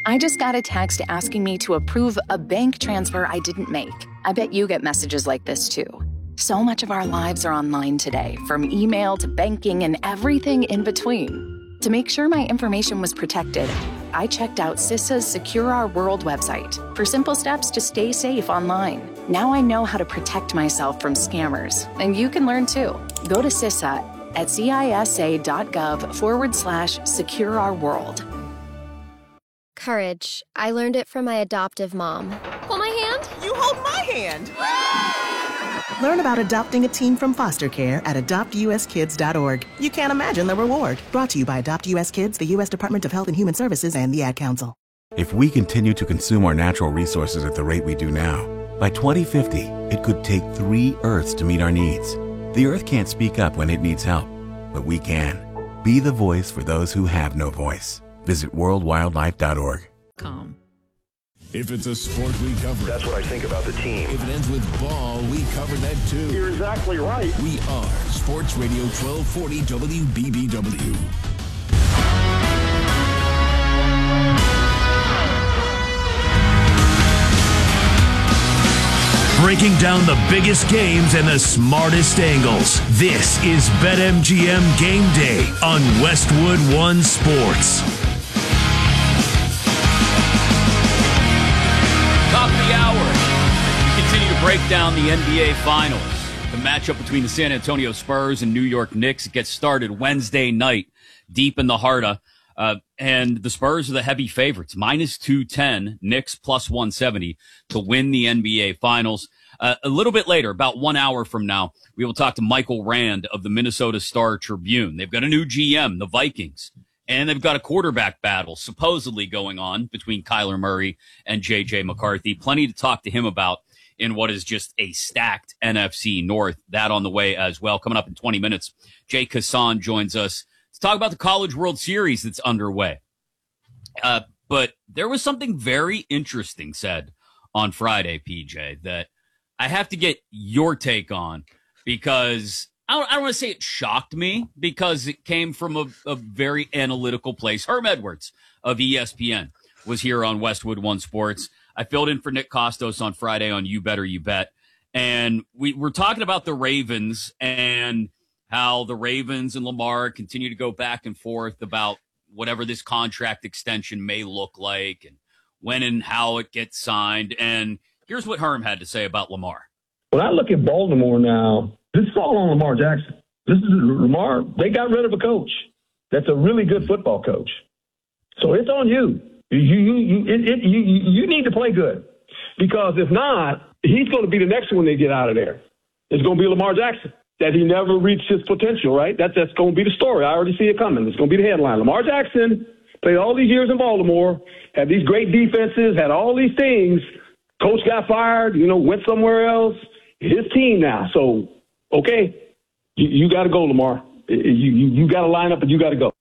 I just got a text asking me to approve a bank transfer I didn't make. I bet you get messages like this too. So much of our lives are online today, from email to banking and everything in between. To make sure my information was protected, I checked out CISA's Secure Our World website for simple steps to stay safe online. Now I know how to protect myself from scammers, and you can learn too. Go to CISA at cisa.gov/Secure Our World. Courage. I learned it from my adoptive mom. Hold my hand. You hold my hand. Learn about adopting a teen from foster care at adoptuskids.org. You can't imagine the reward. Brought to you by Adopt US Kids, the U.S. Department of Health and Human Services, and the Ad Council. If we continue to consume our natural resources at the rate we do now, by 2050, it could take 3 Earths to meet our needs. The Earth can't speak up when it needs help, but we can. Be the voice for those who have no voice. Visit worldwildlife.org. If it's a sport, we cover it. That's what I think about the team. If it ends with ball, we cover that too. You're exactly right. We are Sports Radio 1240 WBBW. Breaking down the biggest games and the smartest angles. This is BetMGM Game Day on Westwood One Sports. Top of the hour. We continue to break down the NBA Finals. The matchup between the San Antonio Spurs and New York Knicks gets started Wednesday night, deep in the heart of. And the Spurs are the heavy favorites, -210, Knicks +170 to win the NBA Finals. A little bit later, about 1 hour from now, we will talk to Michael Rand of the Minnesota Star Tribune. They've got a new GM, the Vikings, and they've got a quarterback battle supposedly going on between Kyler Murray and J.J. McCarthy. Plenty to talk to him about in what is just a stacked NFC North. That on the way as well. Coming up in 20 minutes, Jay Kassan joins us to talk about the College World Series that's underway. But there was something very interesting said on Friday, PJ, that I have to get your take on, because I don't want to say it shocked me, because it came from a very analytical place. Herm Edwards of ESPN was here on Westwood One Sports. I filled in for Nick Costos on Friday on You Better You Bet. And we were talking about the Ravens and how the Ravens and Lamar continue to go back and forth about whatever this contract extension may look like and when and how it gets signed. And here's what Herm had to say about Lamar. When I look at Baltimore now, this is all on Lamar Jackson. This is Lamar. They got rid of a coach that's a really good football coach. So it's on you. You need to play good, because if not, he's going to be the next one they get out of there. It's going to be Lamar Jackson, that he never reached his potential, right? That's going to be the story. I already see it coming. It's going to be the headline. Lamar Jackson played all these years in Baltimore, had these great defenses, had all these things. Coach got fired, went somewhere else. His team now. So, okay, you got to go, Lamar. You got to line up and you got to go.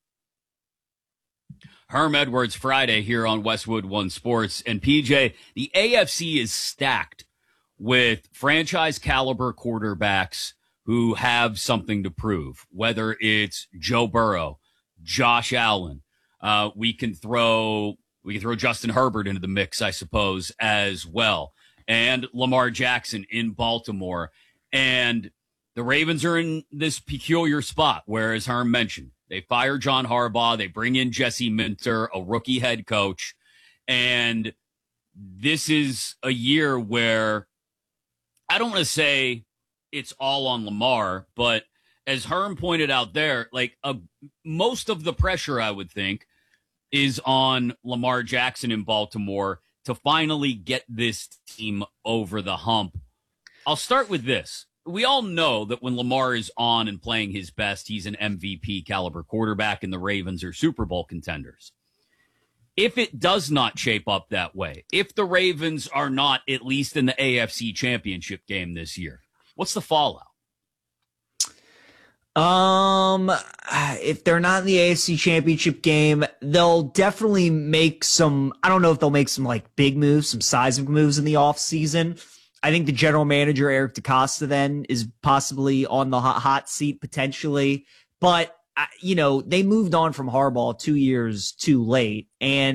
Herm Edwards Friday here on Westwood One Sports. And PJ, the AFC is stacked with franchise caliber quarterbacks who have something to prove, whether it's Joe Burrow, Josh Allen. We can throw Justin Herbert into the mix, I suppose, as well. And Lamar Jackson in Baltimore. And the Ravens are in this peculiar spot where, as Herm mentioned, they fire John Harbaugh. They bring in Jesse Minter, a rookie head coach. And this is a year where I don't want to say it's all on Lamar, but as Herm pointed out there, most of the pressure, I would think, is on Lamar Jackson in Baltimore to finally get this team over the hump. I'll start with this. We all know that when Lamar is on and playing his best, he's an MVP caliber quarterback, and the Ravens are Super Bowl contenders. If it does not shape up that way, if the Ravens are not at least in the AFC Championship game this year, what's the fallout? If they're not in the AFC Championship game, they'll definitely make some, I don't know if they'll make some big moves, some seismic moves in the offseason. I think the general manager, Eric DeCosta, then is possibly on the hot seat potentially. But, they moved on from Harbaugh 2 years too late. And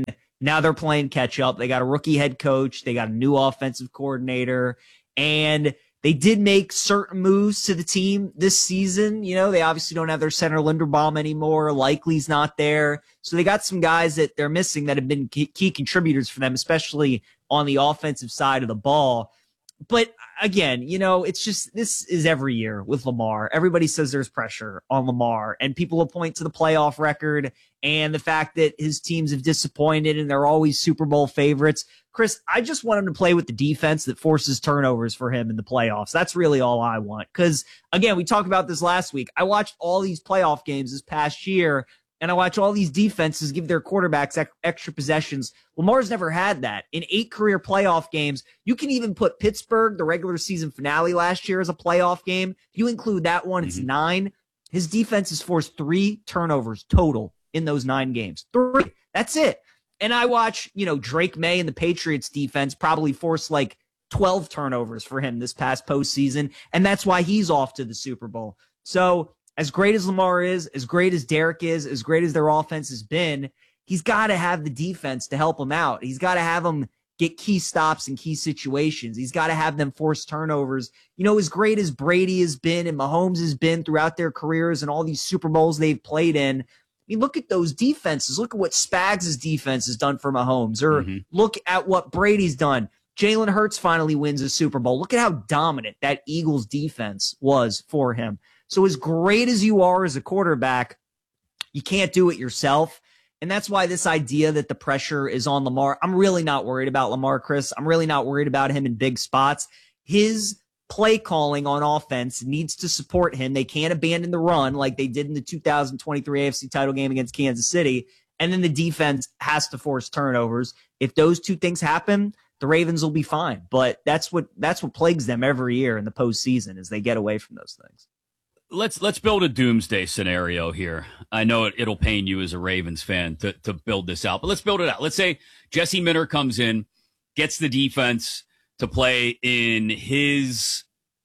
Now they're playing catch up. They got a rookie head coach. They got a new offensive coordinator, and they did make certain moves to the team this season. You know, they obviously don't have their center Linderbaum anymore. Likely's not there. So they got some guys that they're missing that have been key contributors for them, especially on the offensive side of the ball. But again, you know, it's just, this is every year with Lamar. Everybody says there's pressure on Lamar, and people will point to the playoff record and the fact that his teams have disappointed and they're always Super Bowl favorites. Chris, I just want him to play with the defense that forces turnovers for him in the playoffs. That's really all I want. Because, again, we talked about this last week. I watched all these playoff games this past year, and I watch all these defenses give their quarterbacks extra possessions. Lamar's never had that. In 8 career playoff games, you can even put Pittsburgh, the regular season finale last year, as a playoff game. If you include that one, it's 9. His defense has forced 3 turnovers total in those 9 games. 3. That's it. And I watch, you know, Drake May and the Patriots defense probably force like 12 turnovers for him this past postseason, and that's why he's off to the Super Bowl. So as great as Lamar is, as great as Derek is, as great as their offense has been, he's got to have the defense to help him out. He's got to have them get key stops in key situations. He's got to have them force turnovers. You know, as great as Brady has been and Mahomes has been throughout their careers and all these Super Bowls they've played in, I mean, look at those defenses. Look at what Spags' defense has done for Mahomes, or look at what Brady's done. Jalen Hurts finally wins a Super Bowl. Look at how dominant that Eagles defense was for him. So as great as you are as a quarterback, you can't do it yourself. And that's why this idea that the pressure is on Lamar, I'm really not worried about Lamar, Chris. I'm really not worried about him in big spots. His play calling on offense needs to support him. They can't abandon the run like they did in the 2023 AFC title game against Kansas City. And then the defense has to force turnovers. If those two things happen, the Ravens will be fine. But that's what plagues them every year in the postseason, is they get away from those things. Let's build a doomsday scenario here. I know it'll pain you as a Ravens fan to build this out, but let's build it out. Let's say Jesse Minter comes in, gets the defense to play in his,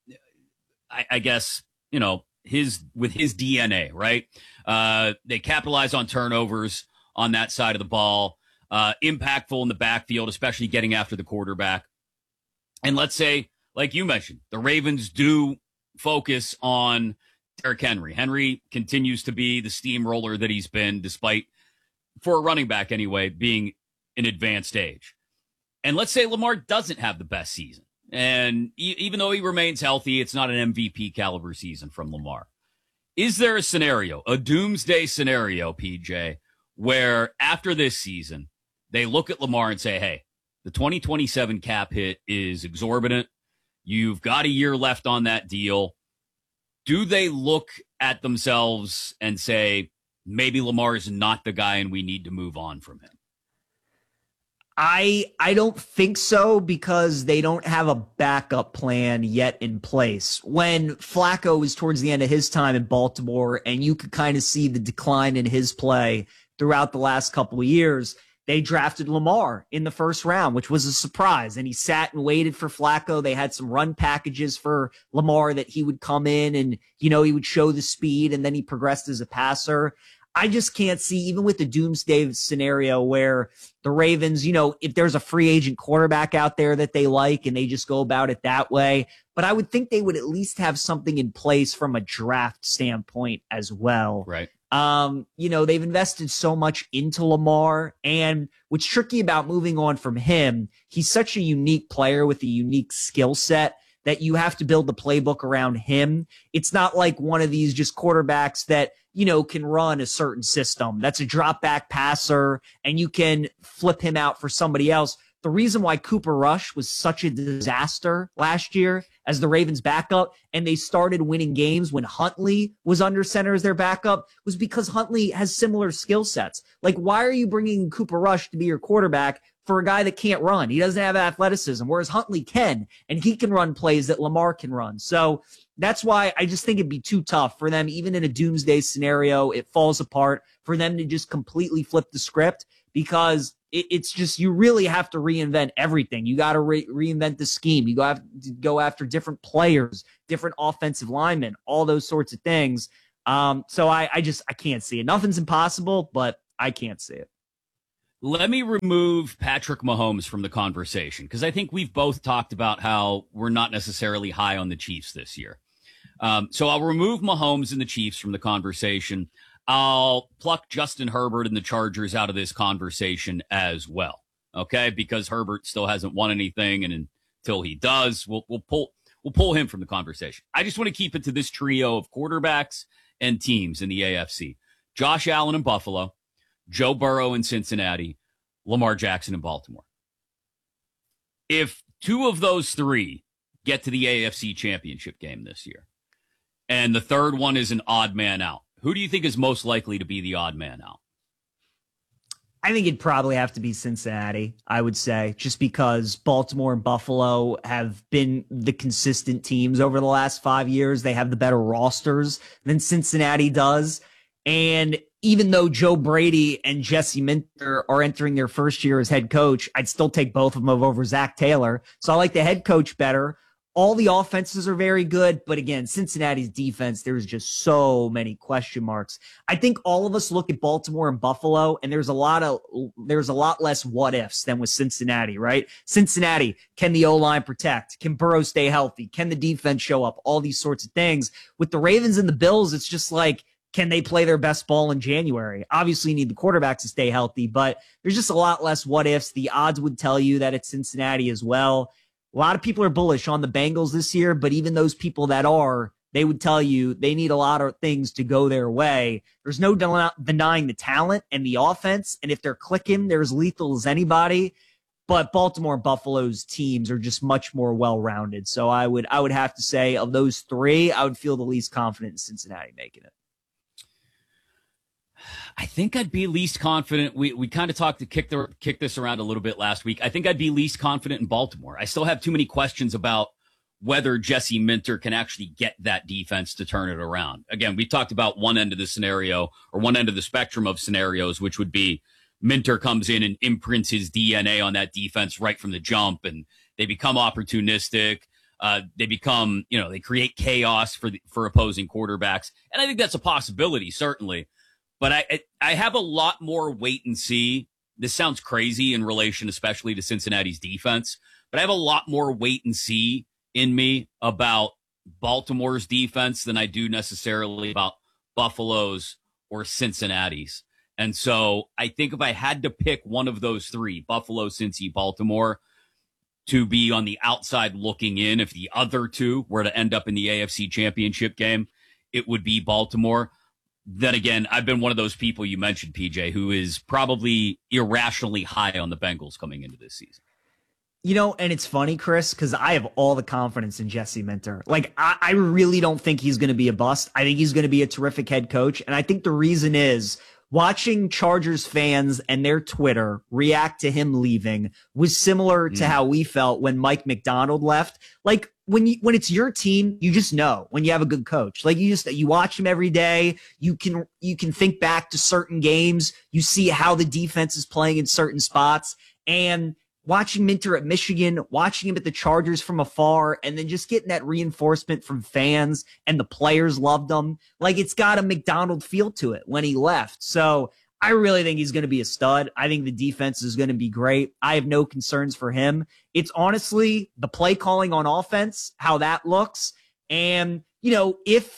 I guess, you know, with his DNA, right? They capitalize on turnovers on that side of the ball, impactful in the backfield, especially getting after the quarterback. And let's say, like you mentioned, the Ravens do focus on Derrick Henry. Henry continues to be the steamroller that he's been, despite, for a running back anyway, being in advanced age. And let's say Lamar doesn't have the best season. And even though he remains healthy, it's not an MVP caliber season from Lamar. Is there a scenario, a doomsday scenario, PJ, where after this season, they look at Lamar and say, hey, the 2027 cap hit is exorbitant. You've got a year left on that deal. Do they look at themselves and say, maybe Lamar is not the guy and we need to move on from him? I don't think so, because they don't have a backup plan yet in place. When Flacco was towards the end of his time in Baltimore, and you could kind of see the decline in his play throughout the last couple of years, they drafted Lamar in the first round, which was a surprise. And he sat and waited for Flacco. They had some run packages for Lamar that he would come in and, you know, he would show the speed, and then he progressed as a passer. I just can't see, even with the doomsday scenario where the Ravens, you know, if there's a free agent quarterback out there that they like and they just go about it that way. But I would think they would at least have something in place from a draft standpoint as well. Right. You know, they've invested so much into Lamar, and what's tricky about moving on from him, he's such a unique player with a unique skill set that you have to build the playbook around him. It's not like one of these just quarterbacks that, you know, can run a certain system. That's a drop back passer, and you can flip him out for somebody else. The reason why Cooper Rush was such a disaster last year as the Ravens backup, and they started winning games when Huntley was under center as their backup, was because Huntley has similar skill sets. Like, why are you bringing Cooper Rush to be your quarterback for a guy that can't run? He doesn't have athleticism, whereas Huntley can, and he can run plays that Lamar can run. So that's why I just think it'd be too tough for them, even in a doomsday scenario. It falls apart for them to just completely flip the script, because it's just, you really have to reinvent everything. You got to reinvent the scheme. You have to go after different players, different offensive linemen, all those sorts of things. So I can't see it. Nothing's impossible, but I can't see it. Let me remove Patrick Mahomes from the conversation, because I think we've both talked about how we're not necessarily high on the Chiefs this year. So I'll remove Mahomes and the Chiefs from the conversation. I'll pluck Justin Herbert and the Chargers out of this conversation as well. Okay, because Herbert still hasn't won anything, and until he does, we'll pull him from the conversation. I just want to keep it to this trio of quarterbacks and teams in the AFC: Josh Allen in Buffalo, Joe Burrow in Cincinnati, Lamar Jackson in Baltimore. If two of those three get to the AFC Championship game this year, and the third one is an odd man out, who do you think is most likely to be the odd man out? I think it'd probably have to be Cincinnati, I would say, just because Baltimore and Buffalo have been the consistent teams over the last 5 years. They have the better rosters than Cincinnati does. And even though Joe Brady and Jesse Minter are entering their first year as head coach, I'd still take both of them over Zach Taylor. So I like the head coach better. All the offenses are very good, but again, Cincinnati's defense, there's just so many question marks. I think all of us look at Baltimore and Buffalo, and there's a lot less what ifs than with Cincinnati, right? Cincinnati, can the O-line protect? Can Burrow stay healthy? Can the defense show up? All these sorts of things. With the Ravens and the Bills, it's just like, can they play their best ball in January? Obviously, you need the quarterback to stay healthy, but there's just a lot less what ifs. The odds would tell you that it's Cincinnati as well. A lot of people are bullish on the Bengals this year, but even those people that are, they would tell you they need a lot of things to go their way. There's no denying the talent and the offense, and if they're clicking, they're as lethal as anybody. But Baltimore and Buffalo's teams are just much more well-rounded. So I would have to say, of those three, I would feel the least confident in Cincinnati making it. I think I'd be least confident. We kind of talked to kick this around a little bit last week. I think I'd be least confident in Baltimore. I still have too many questions about whether Jesse Minter can actually get that defense to turn it around. Again, we talked about one end of the scenario, or one end of the spectrum of scenarios, which would be Minter comes in and imprints his DNA on that defense right from the jump, and they become opportunistic. They become, they create chaos for opposing quarterbacks. And I think that's a possibility, certainly. But I have a lot more wait and see. This sounds crazy in relation, especially to Cincinnati's defense, but I have a lot more wait and see in me about Baltimore's defense than I do necessarily about Buffalo's or Cincinnati's. And so I think if I had to pick one of those three, Buffalo, Cincy, Baltimore, to be on the outside looking in, if the other two were to end up in the AFC Championship game, it would be Baltimore. Then again, I've been one of those people you mentioned, PJ, who is probably irrationally high on the Bengals coming into this season. And it's funny, Chris, because I have all the confidence in Jesse Minter. Like, I really don't think he's going to be a bust. I think he's going to be a terrific head coach. And I think the reason is watching Chargers fans and their Twitter react to him leaving was similar to how we felt when Mike McDonald left. Like, when it's your team, you just know when you have a good coach. Like, you watch him every day. You can think back to certain games. You see how the defense is playing in certain spots, and watching Minter at Michigan, watching him at the Chargers from afar, and then just getting that reinforcement from fans, and the players loved him. Like, it's got a McDonald feel to it when he left. So I really think he's going to be a stud. I think the defense is going to be great. I have no concerns for him. It's honestly the play calling on offense, how that looks. And, if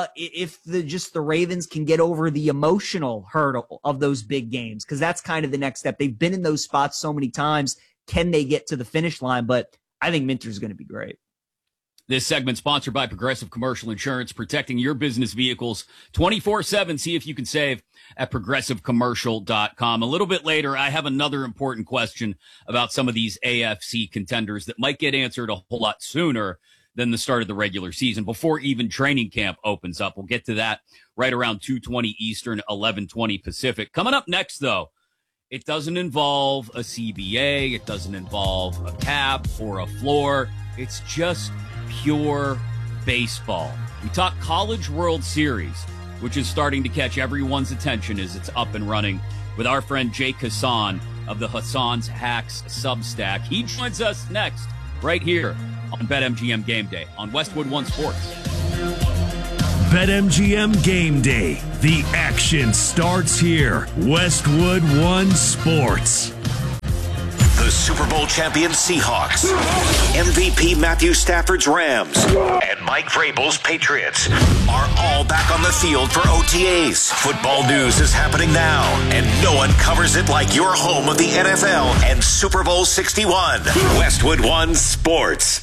the Ravens can get over the emotional hurdle of those big games, because that's kind of the next step. They've been in those spots so many times. Can they get to the finish line? But I think Minter's going to be great. This segment sponsored by Progressive Commercial Insurance, protecting your business vehicles 24/7. See if you can save at progressivecommercial.com. A little bit later, I have another important question about some of these AFC contenders that might get answered a whole lot sooner than the start of the regular season, before even training camp opens up. We'll get to that right around 2:20 Eastern, 11:20 Pacific. Coming up next, though, it doesn't involve a CBA. It doesn't involve a cap or a floor. It's just pure baseball. We talk College World Series, which is starting to catch everyone's attention as it's up and running, with our friend Jake Hassan of the Hassan's Hacks Substack. He joins us next right here on BetMGM Game Day on Westwood One Sports. BetMGM Game Day. The action starts here. Westwood One Sports. The Super Bowl champion Seahawks, MVP Matthew Stafford's Rams, and Mike Vrabel's Patriots are all back on the field for OTAs. Football news is happening now, and no one covers it like your home of the NFL and Super Bowl 61. Westwood One Sports.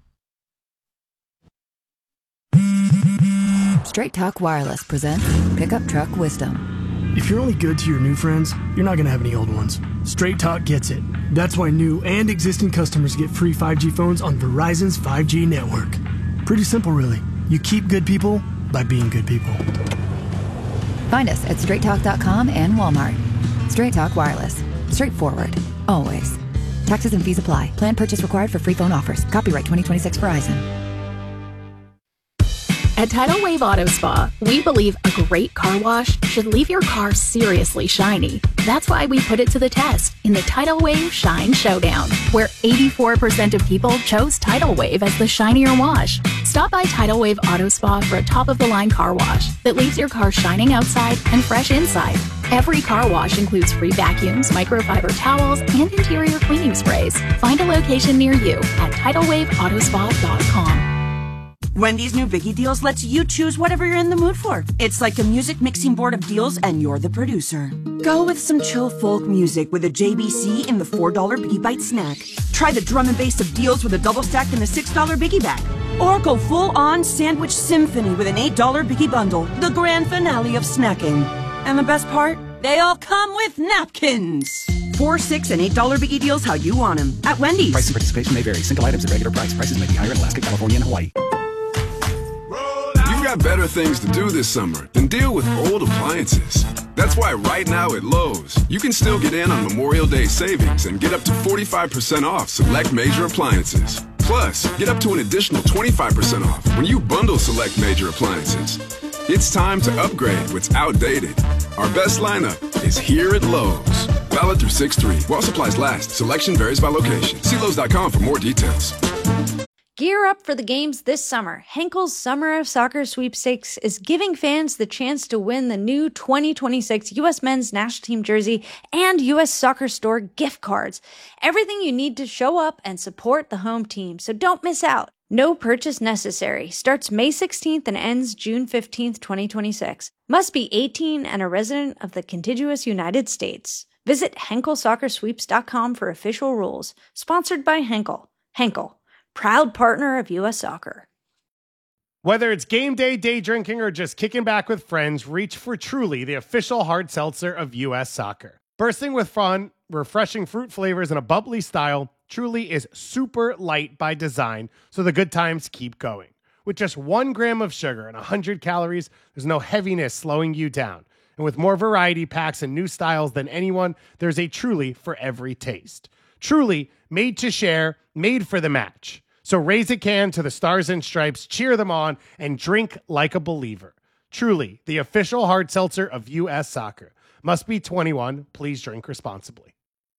Straight Talk Wireless presents Pickup Truck Wisdom. If you're only good to your new friends, you're not going to have any old ones. Straight Talk gets it. That's why new and existing customers get free 5G phones on Verizon's 5G network. Pretty simple, really. You keep good people by being good people. Find us at straighttalk.com and Walmart. Straight Talk Wireless. Straightforward. Always. Taxes and fees apply. Plan purchase required for free phone offers. Copyright 2026 Verizon. At Tidal Wave Auto Spa, we believe a great car wash should leave your car seriously shiny. That's why we put it to the test in the Tidal Wave Shine Showdown, where 84% of people chose Tidal Wave as the shinier wash. Stop by Tidal Wave Auto Spa for a top-of-the-line car wash that leaves your car shining outside and fresh inside. Every car wash includes free vacuums, microfiber towels, and interior cleaning sprays. Find a location near you at TidalWaveAutospa.com. Wendy's new Biggie Deals lets you choose whatever you're in the mood for. It's like a music mixing board of deals, and you're the producer. Go with some chill folk music with a JBC in the $4 Biggie Bite snack. Try the drum and bass of deals with a double stack in the $6 Biggie Bag. Or go full-on sandwich symphony with an $8 Biggie Bundle, the grand finale of snacking. And the best part? They all come with napkins. $4, $6, and $8 Biggie Deals how you want them. At Wendy's. Price and participation may vary. Single items at regular price. Prices may be higher in Alaska, California, and Hawaii. You've got better things to do this summer than deal with old appliances. That's why right now at Lowe's, you can still get in on Memorial Day savings and get up to 45% off select major appliances. Plus, get up to an additional 25% off when you bundle select major appliances. It's time to upgrade what's outdated. Our best lineup is here at Lowe's. Valid through 6/3. While supplies last. Selection varies by location. See Lowe's.com for more details. Gear up for the games this summer. Henkel's Summer of Soccer Sweepstakes is giving fans the chance to win the new 2026 U.S. Men's National Team jersey and U.S. Soccer Store gift cards. Everything you need to show up and support the home team, so don't miss out. No purchase necessary. Starts May 16th and ends June 15th, 2026. Must be 18 and a resident of the contiguous United States. Visit HenkelSoccerSweeps.com for official rules. Sponsored by Henkel. Henkel, proud partner of U.S. Soccer. Whether it's game day, day drinking, or just kicking back with friends, reach for Truly, the official hard seltzer of U.S. Soccer. Bursting with fun, refreshing fruit flavors, and a bubbly style, Truly is super light by design, so the good times keep going. With just 1 gram of sugar and 100 calories, there's no heaviness slowing you down. And with more variety packs and new styles than anyone, there's a Truly for every taste. Truly, made to share, made for the match. So raise a can to the Stars and Stripes, cheer them on, and drink like a believer. Truly, the official hard seltzer of U.S. Soccer. Must be 21. Please drink responsibly.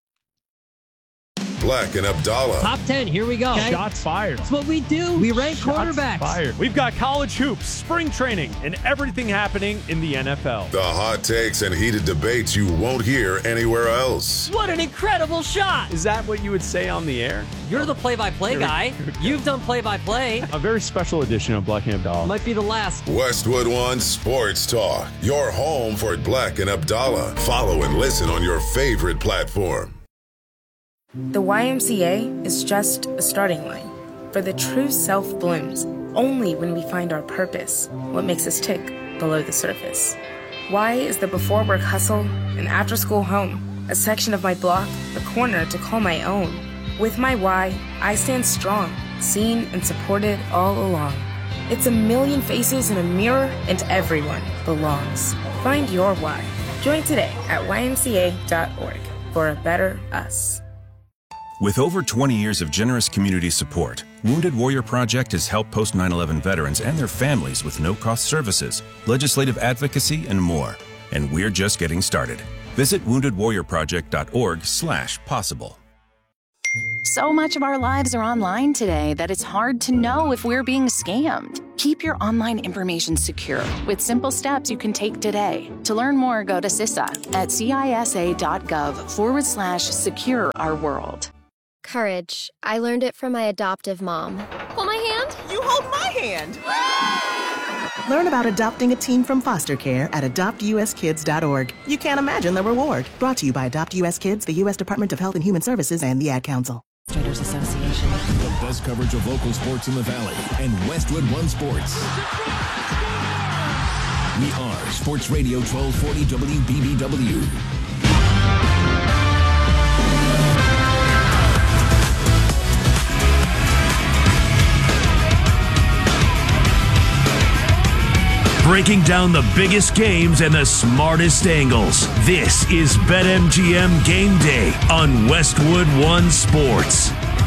Black and Abdallah. Top 10, here we go. Okay. Shots fired. That's what we do. We rank quarterbacks. Fired. We've got college hoops, spring training, and everything happening in the NFL. The hot takes and heated debates you won't hear anywhere else. What an incredible shot. Is that what you would say on the air? You're the play-by-play guy. You've done play-by-play. A very special edition of Black and Abdallah. Might be the last. Westwood One Sports Talk. Your home for Black and Abdallah. Follow and listen on your favorite platform. The YMCA is just a starting line, for the true self blooms only when we find our purpose, what makes us tick below the surface. Y is the before work hustle, an after school home, a section of my block, a corner to call my own. With my Y, I stand strong, seen and supported all along. It's a million faces in a mirror, and everyone belongs. Find your Y. Join today at ymca.org for a better us. With over 20 years of generous community support, Wounded Warrior Project has helped post 9/11 veterans and their families with no-cost services, legislative advocacy, and more. And we're just getting started. Visit woundedwarriorproject.org/possible. So much of our lives are online today that it's hard to know if we're being scammed. Keep your online information secure with simple steps you can take today. To learn more, go to CISA at cisa.gov/secure our world. Courage. I learned it from my adoptive mom. Hold my hand. You hold my hand. Learn about adopting a teen from foster care at adoptuskids.org. You can't imagine the reward. Brought to you by Adopt US Kids, the U.S. Department of Health and Human Services, and the Ad Council. Association. The best coverage of local sports in the Valley and Westwood One Sports. We are Sports Radio 1240 WBBW. Breaking down the biggest games and the smartest angles. This is BetMGM Game Day on Westwood One Sports.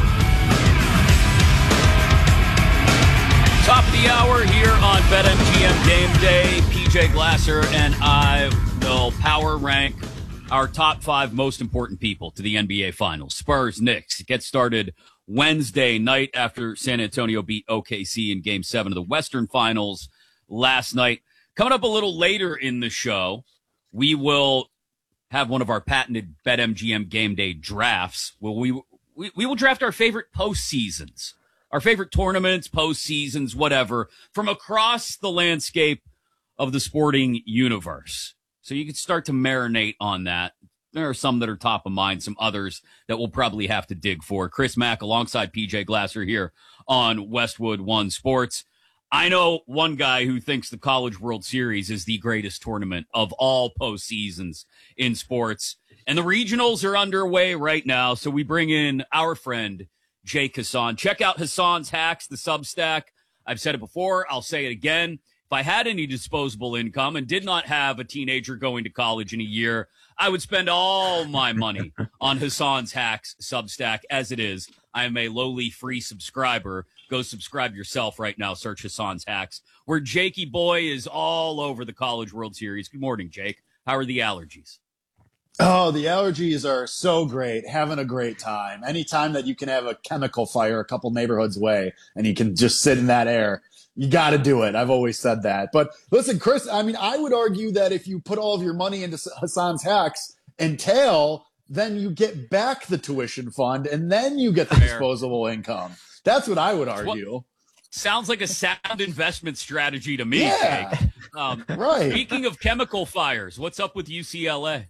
Top of the hour here on BetMGM Game Day. PJ Glasser and I will power rank our top 5 most important people to the NBA Finals. Spurs, Knicks. It gets started Wednesday night after San Antonio beat OKC in Game 7 of the Western Finals last night. Coming up a little later in the show, we will have one of our patented BetMGM Game Day drafts. We will draft our favorite postseasons, our favorite tournaments, postseasons, whatever, from across the landscape of the sporting universe. So you can start to marinate on that. There are some that are top of mind, some others that we'll probably have to dig for. Chris Mack alongside PJ Glasser here on Westwood One Sports. I know one guy who thinks the College World Series is the greatest tournament of all postseasons in sports. And the regionals are underway right now, so we bring in our friend, Jake Hassan. Check out Hassan's Hacks, the Substack. I've said it before. I'll say it again. If I had any disposable income and did not have a teenager going to college in a year, I would spend all my money on Hassan's Hacks Substack. As it is, I am a lowly free subscriber. Go subscribe yourself right now. Search Hassan's Hacks, where Jakey boy is all over the College World Series. Good morning, Jake. How are the allergies? Oh, the allergies are so great. Having a great time. Anytime that you can have a chemical fire a couple neighborhoods away and you can just sit in that air, you got to do it. I've always said that. But listen, Chris, I mean, I would argue that if you put all of your money into Hassan's Hacks and tail, then you get back the tuition fund and then you get the disposable income. That's what I would argue. Sounds like a sound investment strategy to me, yeah. Jake. Right. Speaking of chemical fires, what's up with UCLA?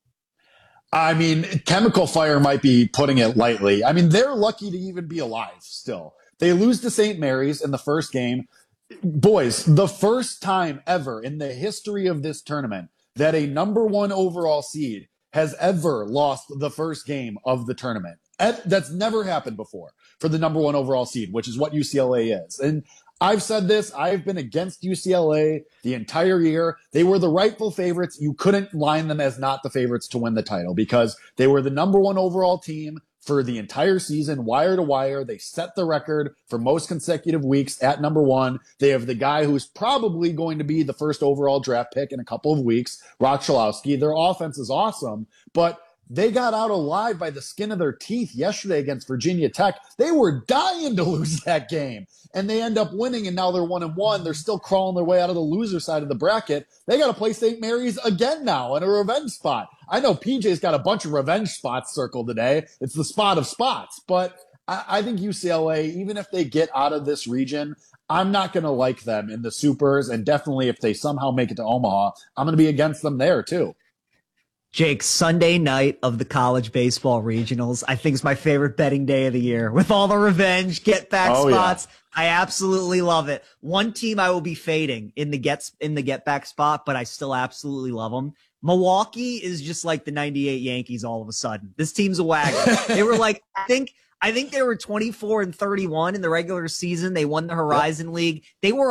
I mean, chemical fire might be putting it lightly. I mean, they're lucky to even be alive still. They lose to St. Mary's in the first game. Boys, the first time ever in the history of this tournament that a number 1 overall seed has ever lost the first game of the tournament. That's never happened before for the number 1 overall seed, which is what UCLA is. And I've said this, I've been against UCLA the entire year. They were the rightful favorites. You couldn't line them as not the favorites to win the title because they were the number 1 overall team for the entire season, wire to wire. They set the record for most consecutive weeks at number 1. They have the guy who's probably going to be the first overall draft pick in a couple of weeks, Rock Chalowski. Their offense is awesome, but they got out alive by the skin of their teeth yesterday against Virginia Tech. They were dying to lose that game, and they end up winning, and now they're 1-1. They're still crawling their way out of the loser side of the bracket. They got to play St. Mary's again now in a revenge spot. I know PJ's got a bunch of revenge spots circled today. It's the spot of spots, but I think UCLA, even if they get out of this region, I'm not going to like them in the supers, and definitely if they somehow make it to Omaha, I'm going to be against them there too. Jake, Sunday night of the college baseball regionals, I think is my favorite betting day of the year. With all the revenge, get back spots, yeah. I absolutely love it. One team I will be fading in the get back spot, but I still absolutely love them. Milwaukee is just like the 98 Yankees all of a sudden. This team's a wagon. They were like, I think they were 24-31 in the regular season. They won the Horizon League. They were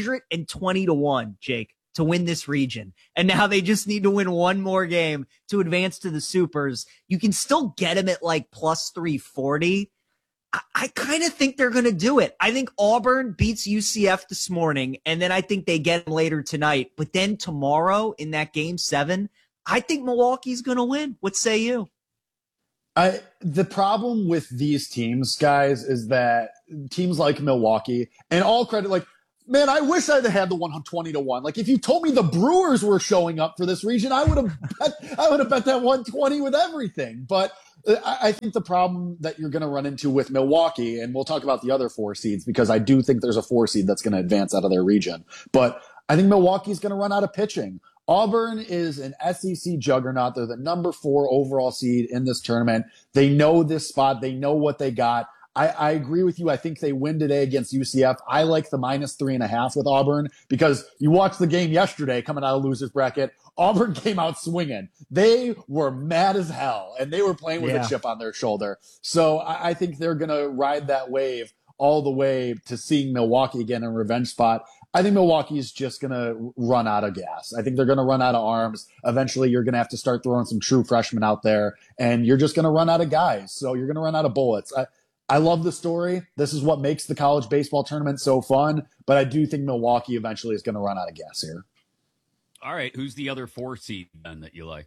120-1, Jake, to win this region. And now they just need to win one more game to advance to the supers. You can still get them at like plus 340. I kind of think they're going to do it. I think Auburn beats UCF this morning, and then I think they get them later tonight. But then tomorrow in that game 7, I think Milwaukee's going to win. What say you? The problem with these teams, guys, is that teams like Milwaukee, and all credit, like Man, I wish I'd had the 120-1. Like, if you told me the Brewers were showing up for this region, I would have bet that 120 with everything. But I think the problem that you're going to run into with Milwaukee, and we'll talk about the other 4 seeds because I do think there's a 4 seed that's going to advance out of their region. But I think Milwaukee's going to run out of pitching. Auburn is an SEC juggernaut. They're the number 4 overall seed in this tournament. They know this spot. They know what they got. I agree with you. I think they win today against UCF. I like the -3.5 with Auburn because you watched the game yesterday coming out of losers bracket. Auburn came out swinging. They were mad as hell, and they were playing with a chip on their shoulder. So I think they're going to ride that wave all the way to seeing Milwaukee again in a revenge spot. I think Milwaukee is just going to run out of gas. I think they're going to run out of arms. Eventually, you're going to have to start throwing some true freshmen out there, and you're just going to run out of guys. So you're going to run out of bullets. I love the story. This is what makes the college baseball tournament so fun, but I do think Milwaukee eventually is going to run out of gas here. All right, who's the other 4 seed then that you like?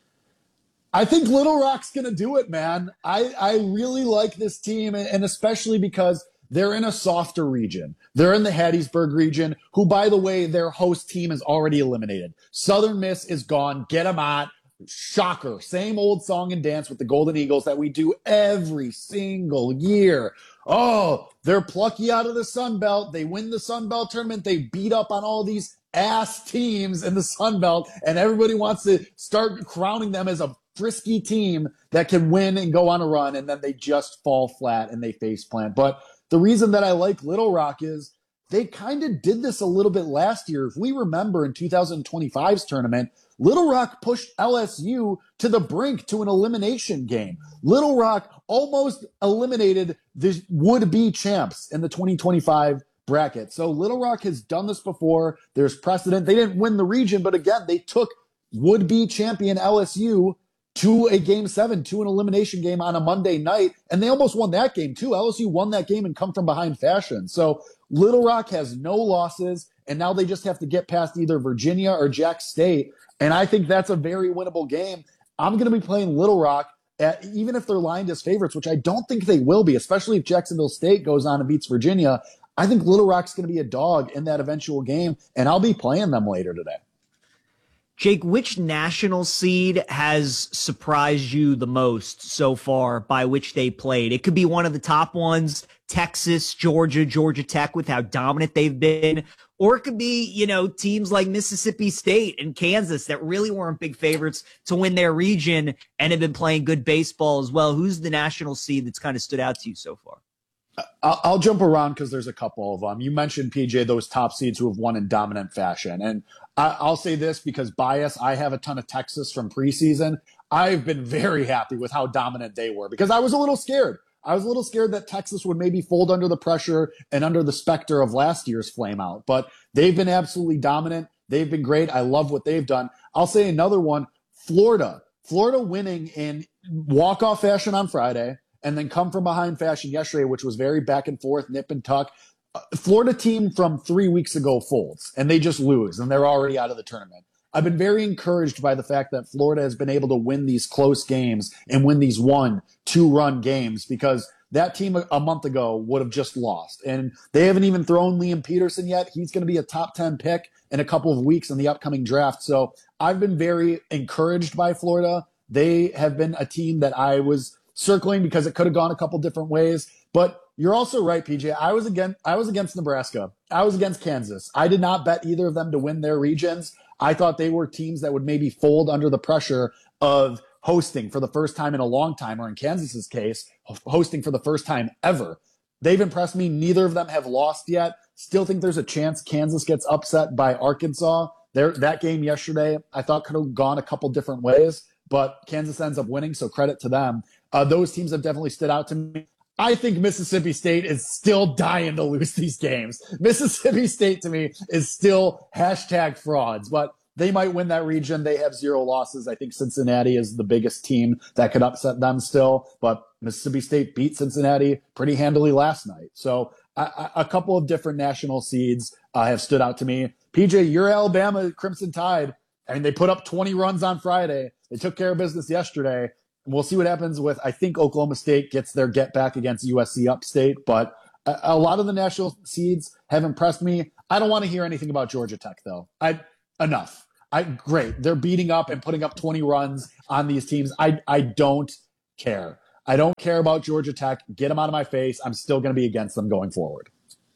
I think Little Rock's going to do it, man. I really like this team, and especially because they're in a softer region. They're in the Hattiesburg region, who, by the way, their host team is already eliminated. Southern Miss is gone. Get them out. Shocker. Same old song and dance with the Golden Eagles that we do every single year. Oh, they're plucky out of the Sun Belt. They win the Sun Belt tournament. They beat up on all these ass teams in the Sun Belt, and everybody wants to start crowning them as a frisky team that can win and go on a run, and then they just fall flat and they face plant. But the reason that I like Little Rock is they kind of did this a little bit last year. If we remember in 2025's tournament, Little Rock pushed LSU to the brink to an elimination game. Little Rock almost eliminated the would-be champs in the 2025 bracket. So Little Rock has done this before. There's precedent. They didn't win the region, but again, they took would-be champion LSU to a Game 7, to an elimination game on a Monday night, and they almost won that game too. LSU won that game in come-from-behind fashion. So Little Rock has no losses, and now they just have to get past either Virginia or Jack State, and I think that's a very winnable game. I'm going to be playing Little Rock, even if they're lined as favorites, which I don't think they will be, especially if Jacksonville State goes on and beats Virginia. I think Little Rock's going to be a dog in that eventual game, and I'll be playing them later today. Jake, which national seed has surprised you the most so far by which they played? It could be one of the top ones, Texas, Georgia, Georgia Tech, with how dominant they've been. Or it could be, teams like Mississippi State and Kansas that really weren't big favorites to win their region and have been playing good baseball as well. Who's the national seed that's kind of stood out to you so far? I'll jump around because there's a couple of them. You mentioned, PJ, those top seeds who have won in dominant fashion. And I'll say this because bias, I have a ton of Texas from preseason. I've been very happy with how dominant they were because I was a little scared. I was a little scared that Texas would maybe fold under the pressure and under the specter of last year's flame out. But they've been absolutely dominant. They've been great. I love what they've done. I'll say another one, Florida. Florida winning in walk-off fashion on Friday, and then come from behind fashion yesterday, which was very back and forth, nip and tuck. Florida team from 3 weeks ago folds, and they just lose, and they're already out of the tournament. I've been very encouraged by the fact that Florida has been able to win these close games and win these 1-2-run games because that team a month ago would have just lost. And they haven't even thrown Liam Peterson yet. He's going to be a top 10 pick in a couple of weeks in the upcoming draft. So I've been very encouraged by Florida. They have been a team that I was circling because it could have gone a couple different ways. But you're also right, PJ. I was against Nebraska. I was against Kansas. I did not bet either of them to win their regions. I thought they were teams that would maybe fold under the pressure of hosting for the first time in a long time, or in Kansas's case, hosting for the first time ever. They've impressed me. Neither of them have lost yet. Still think there's a chance Kansas gets upset by Arkansas. That game yesterday, I thought could have gone a couple different ways, but Kansas ends up winning, so credit to them. Those teams have definitely stood out to me. I think Mississippi State is still dying to lose these games. Mississippi State, to me, is still #frauds, but they might win that region. They have 0 losses. I think Cincinnati is the biggest team that could upset them still, but Mississippi State beat Cincinnati pretty handily last night. So a couple of different national seeds have stood out to me. PJ, your Alabama Crimson Tide, I mean, they put up 20 runs on Friday. They took care of business yesterday. We'll see what happens with, I think Oklahoma State gets their get back against USC Upstate, but a lot of the national seeds have impressed me. I don't want to hear anything about Georgia Tech, though. Enough. Great. They're beating up and putting up 20 runs on these teams. I don't care. I don't care about Georgia Tech. Get them out of my face. I'm still going to be against them going forward.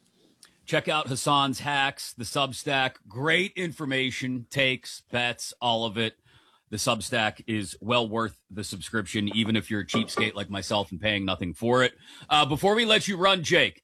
Check out Hassan's Hacks, the Substack. Great information, takes, bets, all of it. The Substack is well worth the subscription, even if you're a cheapskate like myself and paying nothing for it. Before we let you run, Jake,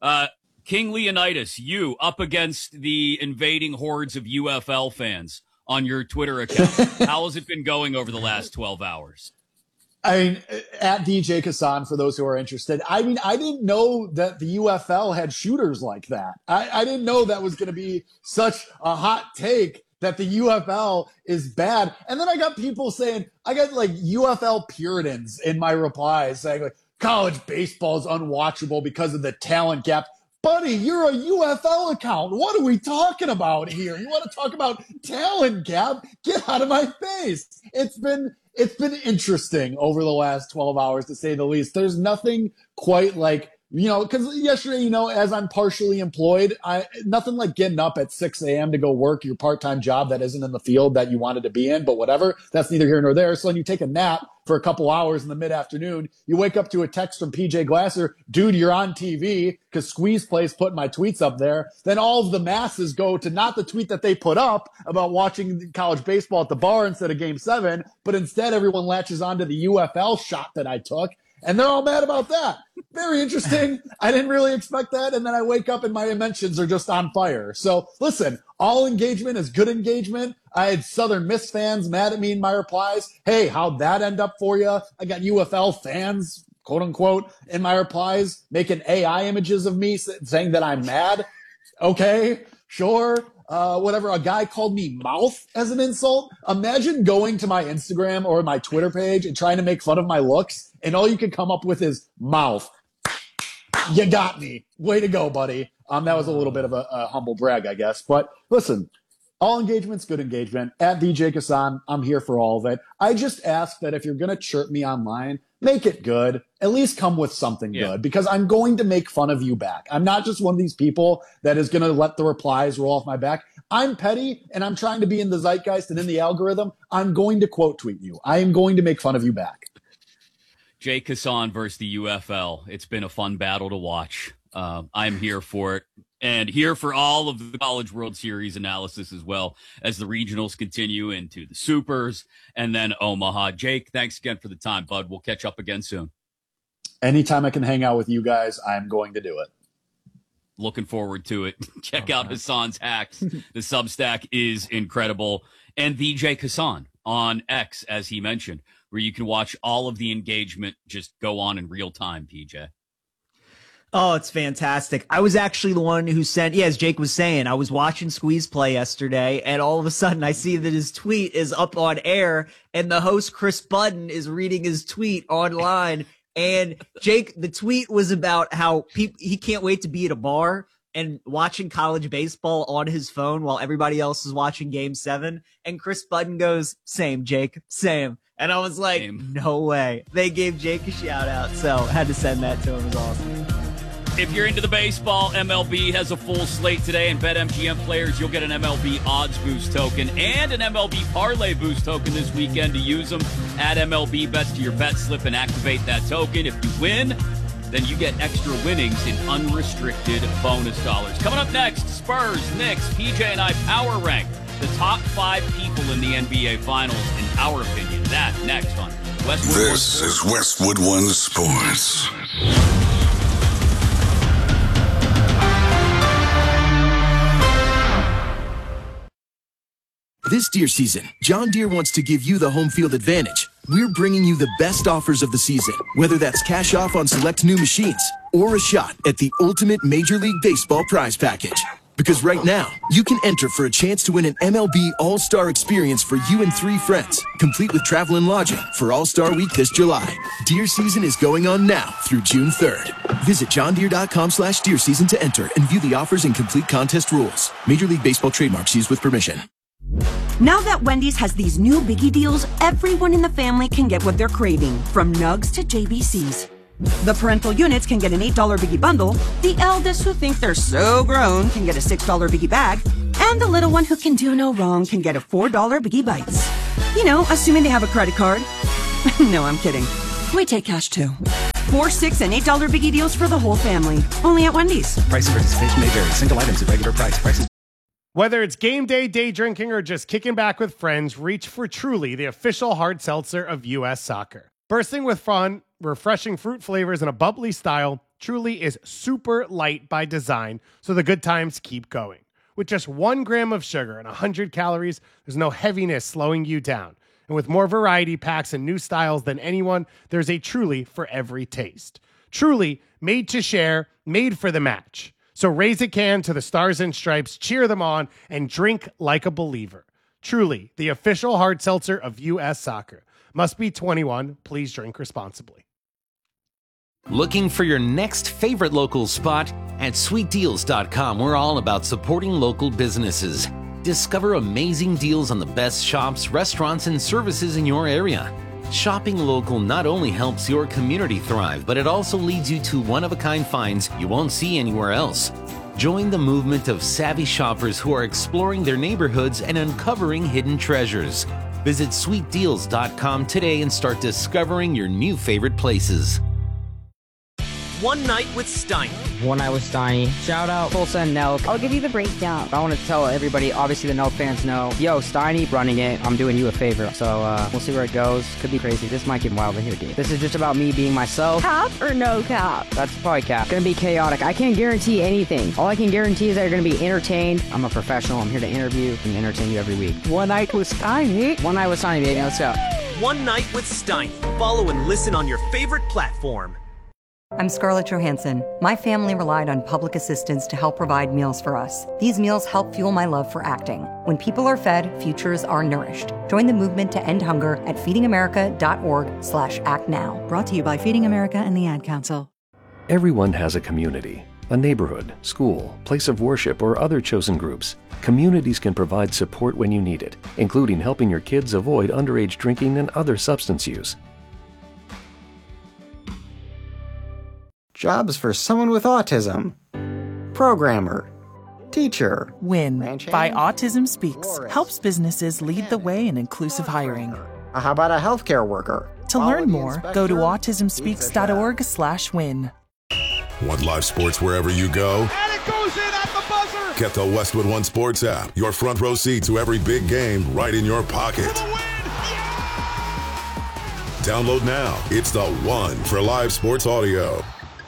King Leonidas, you up against the invading hordes of UFL fans on your Twitter account. How has it been going over the last 12 hours? I mean, at DJ Hassan, for those who are interested. I mean, I didn't know that the UFL had shooters like that. I didn't know that was going to be such a hot take, that the UFL is bad. And then I got people saying, I got like UFL Puritans in my replies saying like, college baseball is unwatchable because of the talent gap. Buddy, you're a UFL account. What are we talking about here? You want to talk about talent gap? Get out of my face. It's been interesting over the last 12 hours, to say the least. There's nothing quite like, because yesterday, as I'm partially employed, nothing like getting up at 6 a.m. to go work your part-time job that isn't in the field that you wanted to be in, but whatever. That's neither here nor there. So then you take a nap for a couple hours in the mid-afternoon. You wake up to a text from PJ Glasser, dude, you're on TV, because Squeeze Play's putting my tweets up there. Then all of the masses go to not the tweet that they put up about watching college baseball at the bar instead of Game 7, but instead everyone latches onto the UFL shot that I took. And they're all mad about that. Very interesting. I didn't really expect that. And then I wake up and my mentions are just on fire. So listen, all engagement is good engagement. I had Southern Miss fans mad at me in my replies. Hey, how'd that end up for you? I got UFL fans, quote unquote, in my replies, making AI images of me saying that I'm mad. Okay, sure. Whatever. A guy called me mouth as an insult. Imagine going to my Instagram or my Twitter page and trying to make fun of my looks, and all you can come up with is mouth. You got me. Way to go, buddy. That was a little bit of a humble brag, I guess. But listen, all engagement's good engagement. At DJ Hassan, I'm here for all of it. I just ask that if you're going to chirp me online, make it good. At least come with something good, because I'm going to make fun of you back. I'm not just one of these people that is going to let the replies roll off my back. I'm petty, and I'm trying to be in the zeitgeist and in the algorithm. I'm going to quote tweet you. I am going to make fun of you back. Jake Hassan versus the UFL. It's been a fun battle to watch. I'm here for it, and here for all of the College World Series analysis as well as the regionals continue into the Supers and then Omaha. Jake, thanks again for the time, bud. We'll catch up again soon. Anytime I can hang out with you guys, I'm going to do it. Looking forward to it. Check out Hassan's Hacks. The Substack is incredible. And the Jake Hassan on X, as he mentioned, where you can watch all of the engagement just go on in real time, PJ. Oh, it's fantastic. I was actually the one who sent, as Jake was saying, I was watching Squeeze Play yesterday, and all of a sudden I see that his tweet is up on air, and the host, Chris Budden, is reading his tweet online. And Jake, the tweet was about how he can't wait to be at a bar and watching college baseball on his phone while everybody else is watching Game 7. And Chris Budden goes, same, Jake, same. And I was like, no way. They gave Jake a shout out, so I had to send that to him. It was awesome. If you're into the baseball, MLB has a full slate today, and BetMGM players, you'll get an MLB Odds Boost token and an MLB Parlay Boost token this weekend to use them. Add MLB bets to your bet slip and activate that token. If you win, then you get extra winnings in unrestricted bonus dollars. Coming up next, Spurs, Knicks, PJ and I power rank the top 5 people in the NBA Finals in our opinion. That next on Westwood One. This is Westwood One Sports. This Deere season, John Deere wants to give you the home field advantage. We're bringing you the best offers of the season, whether that's cash off on select new machines or a shot at the ultimate Major League Baseball prize package. Because right now, you can enter for a chance to win an MLB All-Star experience for you and 3 friends, complete with travel and lodging for All-Star Week this July. Deere season is going on now through June 3rd. Visit johndeere.com/Deere season to enter and view the offers and complete contest rules. Major League Baseball trademarks used with permission. Now that Wendy's has these new biggie deals, everyone in the family can get what they're craving, from nugs to JBCs. The parental units can get an $8 Biggie bundle, the eldest who think they're so grown can get a $6 Biggie bag, and the little one who can do no wrong can get a $4 Biggie Bites. You know, assuming they have a credit card. No, I'm kidding. We take cash too. $4, $6, and $8 Biggie deals for the whole family. Only at Wendy's. Price and participation may vary. Single items at regular price. Prices. Whether it's game day, day drinking, or just kicking back with friends, reach for Truly, the official hard seltzer of U.S. Soccer. Bursting with fun, refreshing fruit flavors, and a bubbly style, Truly is super light by design, so the good times keep going. With just 1 gram of sugar and 100 calories, there's no heaviness slowing you down. And with more variety packs and new styles than anyone, there's a Truly for every taste. Truly, made to share, made for the match. So raise a can to the Stars and Stripes, cheer them on, and drink like a believer. Truly, the official hard seltzer of U.S. Soccer. Must be 21. Please drink responsibly. Looking for your next favorite local spot? At sweetdeals.com, we're all about supporting local businesses. Discover amazing deals on the best shops, restaurants, and services in your area. Shopping local not only helps your community thrive, but it also leads you to one-of-a-kind finds you won't see anywhere else. Join the movement of savvy shoppers who are exploring their neighborhoods and uncovering hidden treasures. Visit sweetdeals.com today and start discovering your new favorite places. One Night with Steiny. One Night with Steiny. Shout out Tulsa and Nelk. I'll give you the breakdown. I want to tell everybody, obviously the Nelk fans know, yo, Steiny running it, I'm doing you a favor. So we'll see where it goes. Could be crazy. This might get wild in here, dude. This is just about me being myself. Cap or no cap? That's probably cap. Gonna be chaotic. I can't guarantee anything. All I can guarantee is that you're gonna be entertained. I'm a professional. I'm here to interview and entertain you every week. One Night with Steiny. One Night with Steiny, baby. Let's go. One Night with Steiny. Follow and listen on your favorite platform. I'm Scarlett Johansson. My family relied on public assistance to help provide meals for us. These meals help fuel my love for acting. When people are fed, futures are nourished. Join the movement to end hunger at feedingamerica.org/actnow. Brought to you by Feeding America and the Ad Council. Everyone has a community, a neighborhood, school, place of worship, or other chosen groups. Communities can provide support when you need it, including helping your kids avoid underage drinking and other substance use. Jobs for someone with autism. Programmer. Teacher. WIN by Autism Speaks helps businesses lead the way in inclusive hiring. How about a healthcare worker? To learn more, go to autismspeaks.org/win. Want live sports wherever you go? And it goes in at the buzzer! Get the Westwood One Sports app. Your front row seat to every big game right in your pocket. Download now. It's the one for live sports audio.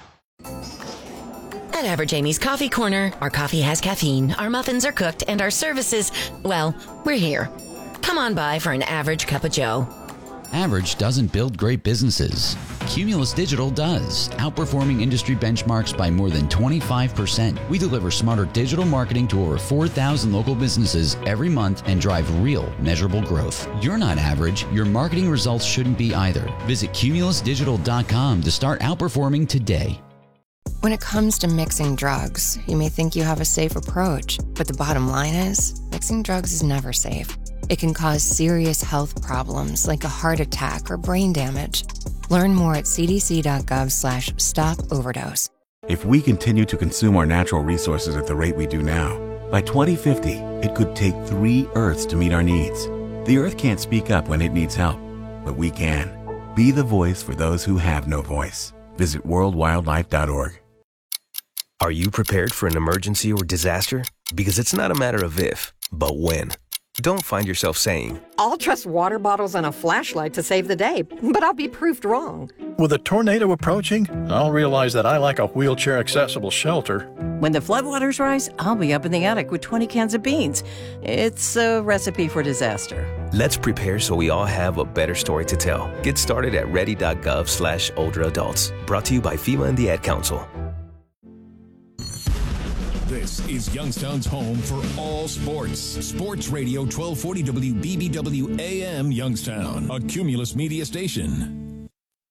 At Average Amy's Coffee Corner, our coffee has caffeine, our muffins are cooked, and our services, well, we're here. Come on by for an average cup of joe. Average doesn't build great businesses. Cumulus Digital does, outperforming industry benchmarks by more than 25%. We deliver smarter digital marketing to over 4,000 local businesses every month and drive real, measurable growth. You're not average. Your marketing results shouldn't be either. Visit cumulusdigital.com to start outperforming today. When it comes to mixing drugs, you may think you have a safe approach, but the bottom line is, mixing drugs is never safe. It can cause serious health problems like a heart attack or brain damage. Learn more at cdc.gov/stop-overdose. If we continue to consume our natural resources at the rate we do now, by 2050, it could take 3 Earths to meet our needs. The Earth can't speak up when it needs help, but we can. Be the voice for those who have no voice. Visit worldwildlife.org. Are you prepared for an emergency or disaster? Because it's not a matter of if, but when. Don't find yourself saying, I'll trust water bottles and a flashlight to save the day, but I'll be proved wrong. With a tornado approaching, I'll realize that I like a wheelchair-accessible shelter. When the floodwaters rise, I'll be up in the attic with 20 cans of beans. It's a recipe for disaster. Let's prepare so we all have a better story to tell. Get started at ready.gov/older adults. Brought to you by FEMA and the Ad Council. This is Youngstown's home for all sports. Sports Radio 1240 WBBW AM Youngstown, a Cumulus media station.